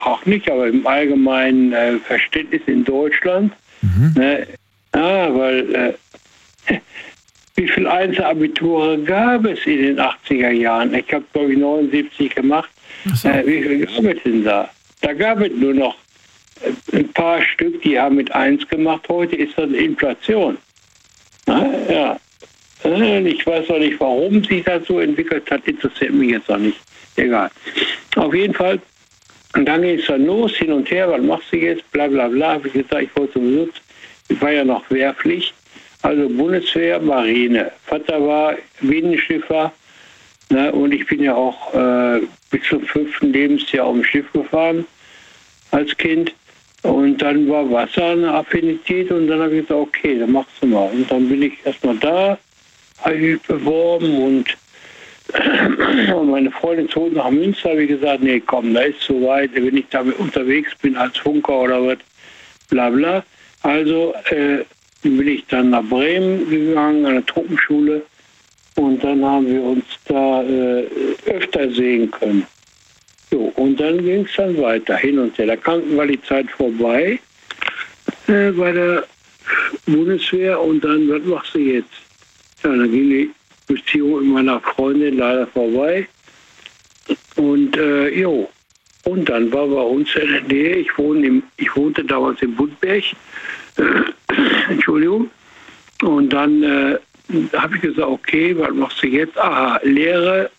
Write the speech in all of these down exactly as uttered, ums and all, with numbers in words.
auch nicht, aber im allgemeinen äh, Verständnis in Deutschland. Mhm. Ne? Ja, weil äh, wie viele Einzelabiture gab es in den achtziger Jahren? Ich habe, glaube ich, neunundsiebzig gemacht. So. Äh, wie viel gab es denn da? Da gab es nur noch äh, ein paar Stück, die haben mit eins gemacht. Heute ist das Inflation. Na, ja. Ich weiß auch nicht, warum sich das so entwickelt hat. Interessiert mich jetzt auch nicht. Egal. Auf jeden Fall, und dann ging es dann los, hin und her. Was machst du jetzt? Bla bla bla. Habe ich gesagt, ich wollte sowieso. Ich war ja noch Wehrpflicht. Also Bundeswehr, Marine. Vater war Binnenschiffer. Ne, und ich bin ja auch äh, bis zum fünften Lebensjahr auf dem Schiff gefahren als Kind. Und dann war Wasser eine Affinität und dann habe ich gesagt, okay, dann machst du mal. Und dann bin ich erstmal da, habe ich mich beworben und, und meine Freundin zog nach Münster, habe ich gesagt, nee, komm, da ist zu weit, wenn ich damit unterwegs bin als Funker oder was, bla bla. Also äh, bin ich dann nach Bremen gegangen, an der Truppenschule und dann haben wir uns da äh, öfter sehen können. So, und dann ging es dann weiter, hin und her. Da kam war die Zeit vorbei äh, bei der Bundeswehr und dann, was machst du jetzt? Ja, dann ging die Beziehung mit meiner Freundin leider vorbei. Und äh, jo, und dann war bei uns in der Nähe, ich, wohne im, ich wohnte damals in Budberg, äh, Entschuldigung, und dann äh, habe ich gesagt, okay, was machst du jetzt? Aha, Lehre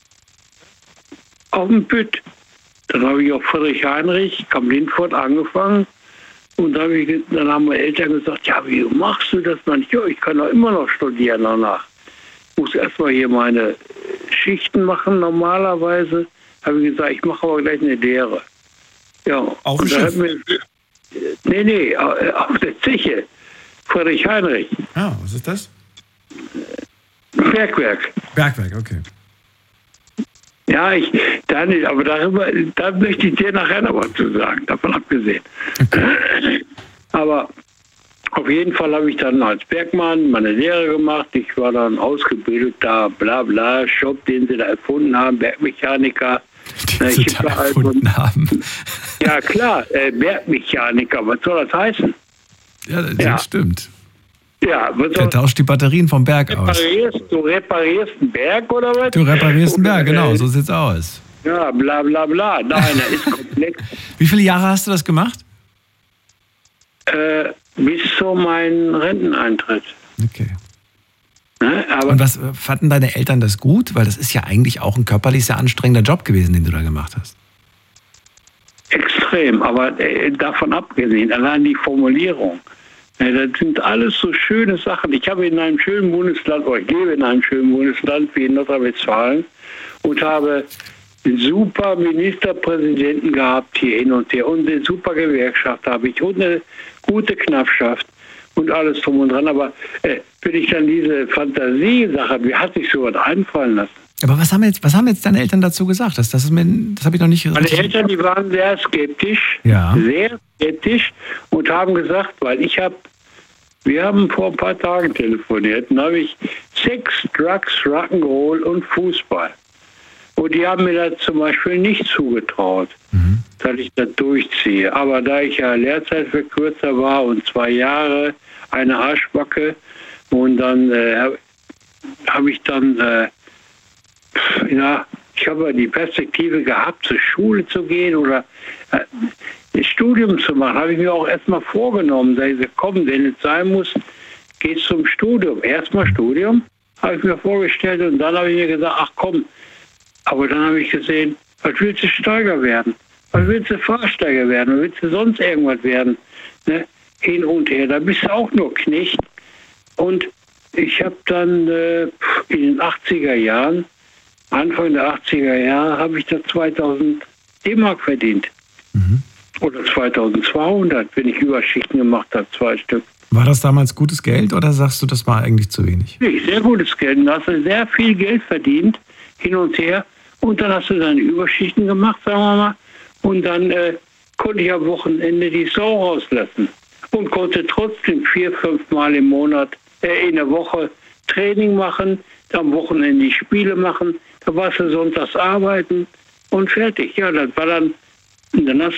auf dem Pütt. Dann habe ich auf Friedrich Heinrich, Kamp-Lindfort angefangen und dann, ich, dann haben meine Eltern gesagt, ja, wie machst du das? Man, ja, ich kann doch immer noch studieren danach. Ich muss erstmal hier meine Schichten machen normalerweise. Habe ich gesagt, ich mache aber gleich eine Lehre. Ja. Auf dem Schiff? Mir, nee, nee, auf der Zeche. Friedrich Heinrich. Ah, was ist das? Bergwerk. Bergwerk, okay. Ja, ich, da nicht, aber darüber, da möchte ich dir nachher noch was zu sagen, davon abgesehen. Okay. Aber auf jeden Fall habe ich dann als Bergmann meine Lehre gemacht. Ich war dann ausgebildeter, bla bla, Shop, den sie da erfunden haben, Bergmechaniker. Den ich sie da erfunden also, haben. Ja klar, äh, Bergmechaniker, was soll das heißen? Ja, das ja. stimmt. Ja, was Der tauscht die Batterien vom Berg reparierst, aus. Du reparierst einen Berg oder was? Du reparierst einen Berg, genau, so sieht's aus. Ja, bla bla bla. Nein, das ist komplex. Wie viele Jahre hast du das gemacht? Äh, bis zu meinem Renteneintritt. Okay. Ne, aber und was fanden deine Eltern das gut? Weil das ist ja eigentlich auch ein körperlich sehr anstrengender Job gewesen, den du da gemacht hast. Extrem, aber äh, davon abgesehen, allein die Formulierung. Ja, das sind alles so schöne Sachen. Ich habe in einem schönen Bundesland, oder ich lebe in einem schönen Bundesland wie in Nordrhein-Westfalen und habe einen super Ministerpräsidenten gehabt hier hin und her und eine super Gewerkschaft habe ich und eine gute Knappschaft und alles drum und dran. Aber äh, wenn ich dann diese Fantasiesache, wie hat sich sowas einfallen lassen? Aber was haben jetzt, was haben jetzt deine Eltern dazu gesagt? Das, das, ist mir, das habe ich noch nicht gesagt. Meine Eltern, die waren sehr skeptisch, ja. sehr skeptisch und haben gesagt, weil ich habe, wir haben vor ein paar Tagen telefoniert, dann habe ich Sex, Drugs, Rock'n'Roll und Fußball. Und die haben mir das zum Beispiel nicht zugetraut, mhm. dass ich das durchziehe. Aber da ich ja Lehrzeitverkürzer war und zwei Jahre, eine Arschbacke, und dann äh, habe ich dann... Äh, Ja, ich habe die Perspektive gehabt, zur Schule zu gehen oder äh, ein Studium zu machen. Habe ich mir auch erstmal vorgenommen. Da ich gesagt, komm, wenn es sein muss, gehst zum Studium. Erstmal Studium, habe ich mir vorgestellt und dann habe ich mir gesagt, ach komm. Aber dann habe ich gesehen, was willst du Steiger werden? Was willst du Fahrsteiger werden? Was willst du sonst irgendwas werden? Ne? Hin und her, da bist du auch nur Knecht. Und ich habe dann äh, in den achtziger Jahren, Anfang der achtziger Jahre, habe ich da zweitausend D-Mark verdient. Mhm. Oder zweitausendzweihundert, wenn ich Überschichten gemacht habe, zwei Stück. War das damals gutes Geld oder sagst du, das war eigentlich zu wenig? Nee, sehr gutes Geld. Da hast du sehr viel Geld verdient, hin und her. Und dann hast du deine Überschichten gemacht, sagen wir mal. Und dann äh, konnte ich am Wochenende die Sau rauslassen. Und konnte trotzdem vier, fünf Mal im Monat, äh, in der Woche Training machen, am Wochenende die Spiele machen. Da warst du sonntags arbeiten und fertig. Ja, das war dann Und dann hast